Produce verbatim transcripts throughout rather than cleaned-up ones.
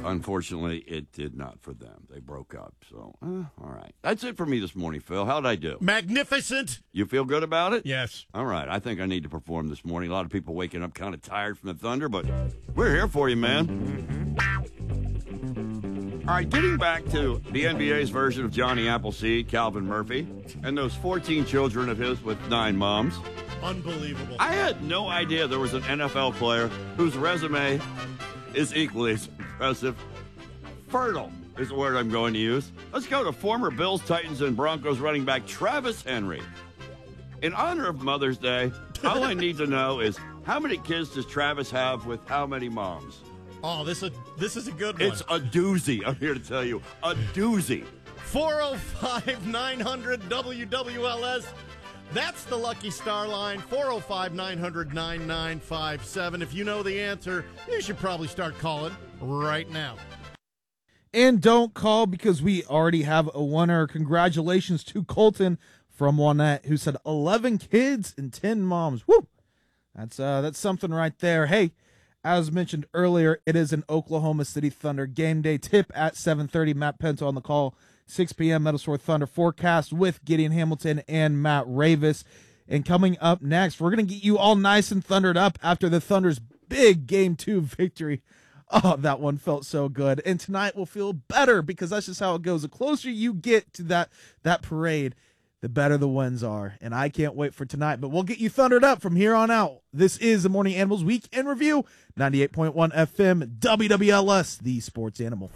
unfortunately, it did not for them. They broke up. So, uh, all right. That's it for me this morning, Phil. How'd I do? Magnificent. You feel good about it? Yes. All right. I think I need to perform this morning. A lot of people waking up kind of tired from the Thunder, but we're here for you, man. All right, getting back to the N B A's version of Johnny Appleseed, Calvin Murphy, and those fourteen children of his with nine moms. Unbelievable. I had no idea there was an N F L player whose resume is equally as impressive. Fertile is the word I'm going to use. Let's go to former Bills, Titans, and Broncos running back Travis Henry. In honor of Mother's Day, all I need to know is how many kids does Travis have with how many moms? Oh, this is a, this is a good one. It's a doozy. I'm here to tell you, a doozy. four oh five, nine hundred, W W L S. That's the Lucky Star line, four oh five, nine hundred, ninety-nine fifty-seven. If you know the answer, you should probably start calling right now. And don't call because we already have a winner. Congratulations to Colton from Juanette, who said eleven kids and ten moms. Woo! That's uh, that's something right there. Hey, as mentioned earlier, it is an Oklahoma City Thunder game day tip at seven thirty. Matt Pinto on the call. six p.m. Meadowsworth Thunder forecast with Gideon Hamilton and Matt Ravis. And coming up next, we're going to get you all nice and thundered up after the Thunder's big Game two victory. Oh, that one felt so good. And tonight will feel better because that's just how it goes. The closer you get to that, that parade, the better the wins are. And I can't wait for tonight. But we'll get you thundered up from here on out. This is the Morning Animals Week in Review, ninety-eight point one F M, W W L S, the Sports Animal.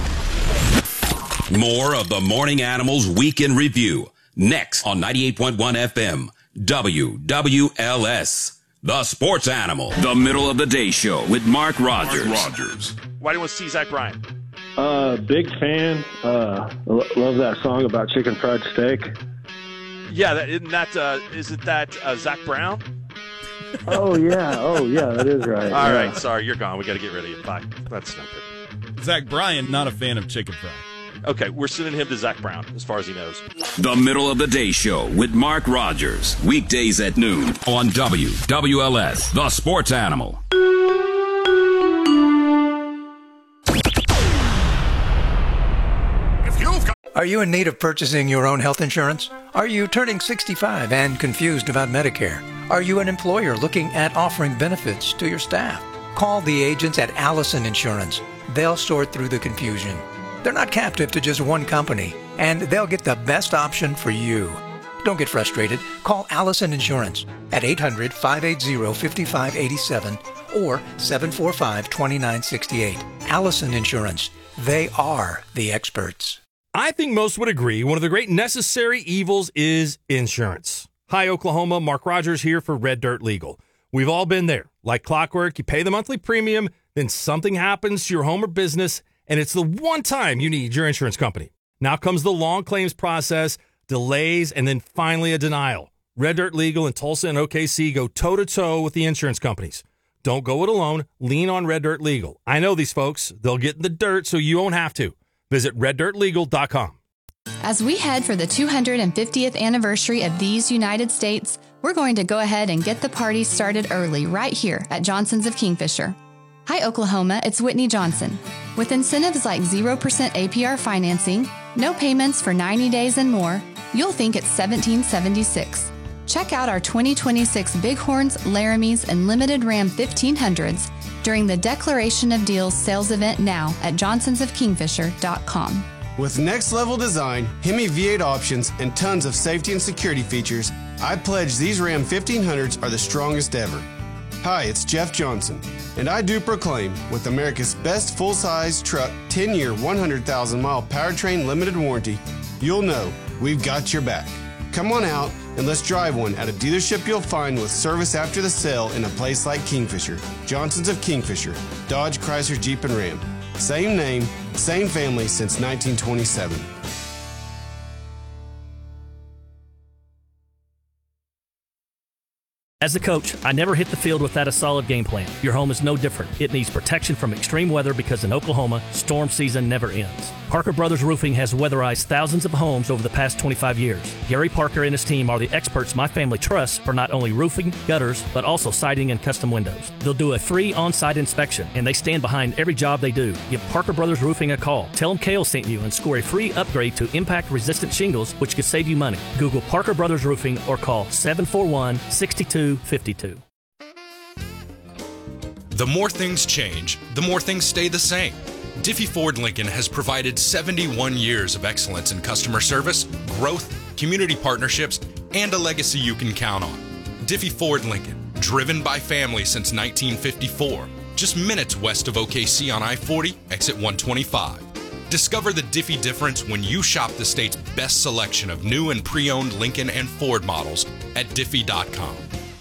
More of the Morning Animals Week in Review next on ninety-eight point one F M, W W L S, the Sports Animal. The Middle of the Day Show with Mark Rogers. Mark Rogers. Why do you want to see Zach Bryan? Uh, big fan. Uh, l- love that song about chicken fried steak. Yeah, that, isn't that, uh, isn't that uh, Zach Brown? Oh, yeah. Oh, yeah, that is right. All yeah. right, sorry, you're gone. We got to get rid of you. Bye. That's not good. Zach Bryan, not a fan of chicken fry. Okay, we're sending him to Zach Brown, as far as he knows. The Middle of the Day Show with Mark Rogers. Weekdays at noon on W W L S, the Sports Animal. Are you in need of purchasing your own health insurance? Are you turning sixty-five and confused about Medicare? Are you an employer looking at offering benefits to your staff? Call the agents at Allison Insurance. They'll sort through the confusion. They're not captive to just one company, and they'll get the best option for you. Don't get frustrated. Call Allison Insurance at eight hundred, five eight zero, five five eight seven or seven four five, two nine six eight. Allison Insurance. They are the experts. I think most would agree one of the great necessary evils is insurance. Hi, Oklahoma. Mark Rogers here for Red Dirt Legal. We've all been there. Like clockwork, you pay the monthly premium, then something happens to your home or business, and it's the one time you need your insurance company. Now comes the long claims process, delays, and then finally a denial. Red Dirt Legal in Tulsa and O K C go toe-to-toe with the insurance companies. Don't go it alone. Lean on Red Dirt Legal. I know these folks. They'll get in the dirt so you won't have to. Visit red dirt legal dot com. As we head for the two hundred fiftieth anniversary of these United States, we're going to go ahead and get the party started early right here at Johnson's of Kingfisher. Hi, Oklahoma, it's Whitney Johnson. With incentives like zero percent A P R financing, no payments for ninety days and more, you'll think it's seventeen seventy-six. Check out our twenty twenty-six Bighorns, Laramies, and Limited Ram fifteen hundreds during the Declaration of Deals sales event now at johnsons of kingfisher dot com. With next-level design, Hemi V eight options, and tons of safety and security features, I pledge these Ram fifteen hundreds are the strongest ever. Hi, it's Jeff Johnson, and I do proclaim, with America's best full-size truck ten-year, one hundred thousand mile powertrain limited warranty, you'll know we've got your back. Come on out and let's drive one at a dealership you'll find with service after the sale in a place like Kingfisher. Johnson's of Kingfisher, Dodge, Chrysler, Jeep, and Ram. Same name, same family since nineteen twenty-seven. As a coach, I never hit the field without a solid game plan. Your home is no different. It needs protection from extreme weather because in Oklahoma, storm season never ends. Parker Brothers Roofing has weatherized thousands of homes over the past twenty-five years. Gary Parker and his team are the experts my family trusts for not only roofing, gutters, but also siding and custom windows. They'll do a free on-site inspection, and they stand behind every job they do. Give Parker Brothers Roofing a call. Tell them Kale sent you and score a free upgrade to impact-resistant shingles, which could save you money. Google Parker Brothers Roofing or call seven four one, six two five two. The more things change, the more things stay the same. Diffie Ford Lincoln has provided seventy-one years of excellence in customer service, growth, community partnerships, and a legacy you can count on. Diffie Ford Lincoln, driven by family since nineteen fifty-four, just minutes west of O K C on I forty, exit one twenty-five. Discover the Diffie difference when you shop the state's best selection of new and pre-owned Lincoln and Ford models at diffie dot com.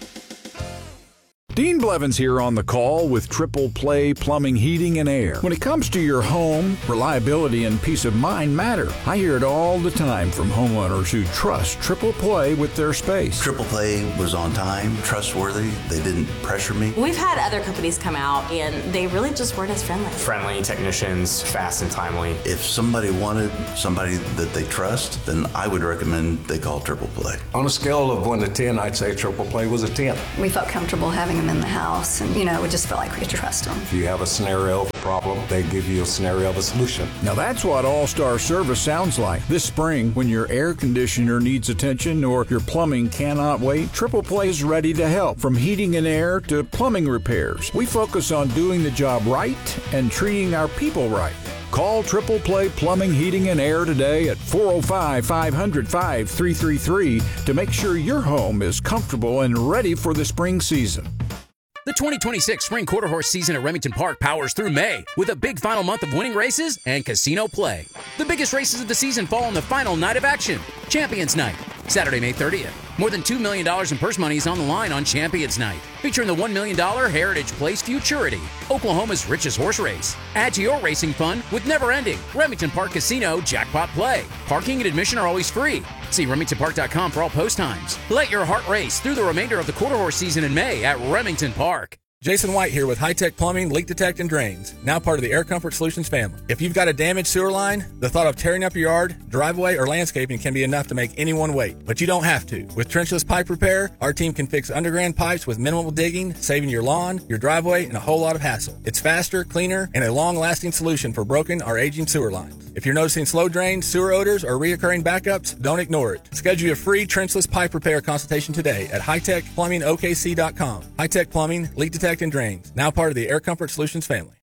Dean Blevins here on the call with Triple Play Plumbing, Heating, and Air. When it comes to your home, reliability and peace of mind matter. I hear it all the time from homeowners who trust Triple Play with their space. Triple Play was on time, trustworthy. They didn't pressure me. We've had other companies come out, and they really just weren't as friendly. Friendly technicians, fast and timely. If somebody wanted somebody that they trust, then I would recommend they call Triple Play. On a scale of one to ten, I'd say Triple Play was a ten. We felt comfortable having them in the house, and you know, we just felt like we could trust them. If you have a scenario of a problem, they give you a scenario of a solution. Now that's what All-Star Service sounds like. This spring, when your air conditioner needs attention or your plumbing cannot wait, Triple Play is ready to help. From heating and air to plumbing repairs, we focus on doing the job right and treating our people right. Call Triple Play Plumbing, Heating, and Air today at four oh five, five hundred, five three three three to make sure your home is comfortable and ready for the spring season. The twenty twenty-six Spring Quarter Horse season at Remington Park powers through May with a big final month of winning races and casino play. The biggest races of the season fall on the final night of action, Champions Night, Saturday, May thirtieth. More than two million dollars in purse money is on the line on Champions Night, featuring the one million dollars Heritage Place Futurity, Oklahoma's richest horse race. Add to your racing fun with never-ending Remington Park Casino Jackpot Play. Parking and admission are always free. See remington park dot com for all post times. Let your heart race through the remainder of the quarter horse season in May at Remington Park. Jason White here with High Tech Plumbing, Leak Detect, and Drains, now part of the Air Comfort Solutions family. If you've got a damaged sewer line, the thought of tearing up your yard, driveway, or landscaping can be enough to make anyone wait. But you don't have to. With trenchless pipe repair, our team can fix underground pipes with minimal digging, saving your lawn, your driveway, and a whole lot of hassle. It's faster, cleaner, and a long-lasting solution for broken or aging sewer lines. If you're noticing slow drains, sewer odors, or reoccurring backups, don't ignore it. Schedule your free trenchless pipe repair consultation today at high tech plumbing O K C dot com. High Tech Plumbing, Leak Detect, and Drains, now part of the Air Comfort Solutions family.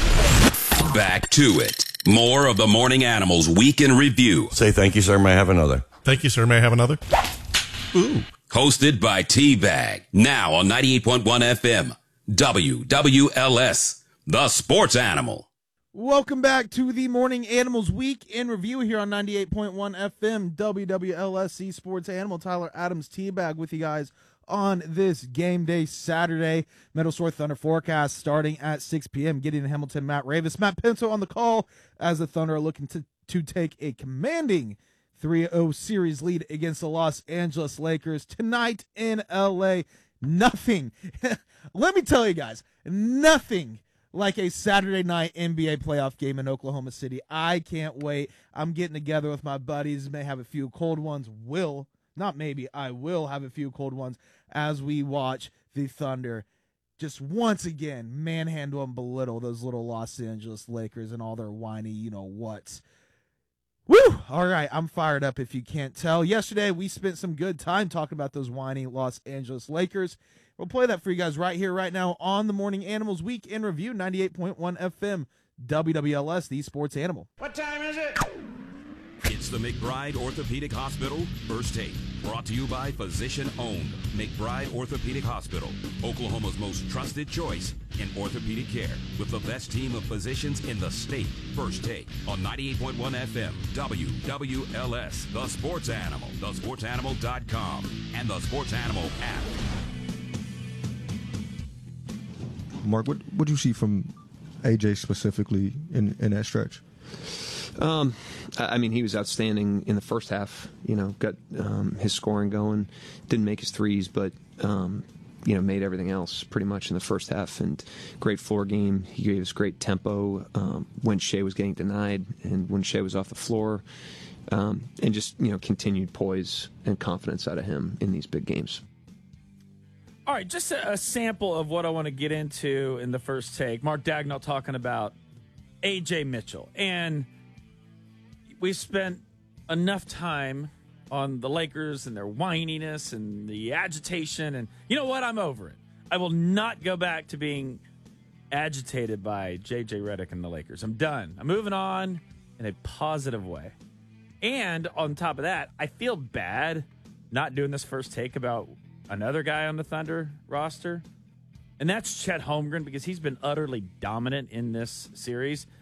Back to it. More of the Morning Animals Week in Review. Say thank you, sir. May I have another? Thank you, sir. May I have another? Ooh. Hosted by T-Bag. Now on ninety-eight point one F M. W W L S. The Sports Animal. Welcome back to the Morning Animals Week in Review here on ninety-eight point one F M. W W L S C Sports Animal. Tyler Adams, T-Bag with you guys on this game day Saturday. Meadow Store Thunder forecast starting at six p.m. Getting to Hamilton, Matt Ravis. Matt Pinto on the call as the Thunder are looking to, to take a commanding three oh series lead against the Los Angeles Lakers tonight in L A. Nothing. Let me tell you guys, nothing like a Saturday night N B A playoff game in Oklahoma City. I can't wait. I'm getting together with my buddies. May have a few cold ones. Will. Not maybe. I will have a few cold ones as we watch the Thunder just once again manhandle and belittle those little Los Angeles Lakers and all their whiny you-know-whats. Woo! All right, I'm fired up if you can't tell. Yesterday, we spent some good time talking about those whiny Los Angeles Lakers. We'll play that for you guys right here, right now on the Morning Animals Week in Review, ninety-eight point one F M, W W L S, the Sports Animal. What time is it? It's the McBride Orthopedic Hospital First Take, brought to you by physician-owned McBride Orthopedic Hospital, Oklahoma's most trusted choice in orthopedic care, with the best team of physicians in the state. First Take on ninety-eight point one F M, W W L S, The Sports Animal, the sports animal dot com, and the Sports Animal app. Mark, what what do you see from A J specifically in, in that stretch? Um, I mean, he was outstanding in the first half. You know, got um, his scoring going. Didn't make his threes, but um, you know, made everything else pretty much in the first half. And great floor game. He gave us great tempo um, when Shea was getting denied and when Shea was off the floor. Um, and just, you know, continued poise and confidence out of him in these big games. All right, just a, a sample of what I want to get into in the first take. Mark Dagnall talking about A J Mitchell. And we've spent enough time on the Lakers and their whininess and the agitation. And you know what? I'm over it. I will not go back to being agitated by J J Redick and the Lakers. I'm done. I'm moving on in a positive way. And on top of that, I feel bad not doing this first take about another guy on the Thunder roster. And that's Chet Holmgren, because he's been utterly dominant in this series.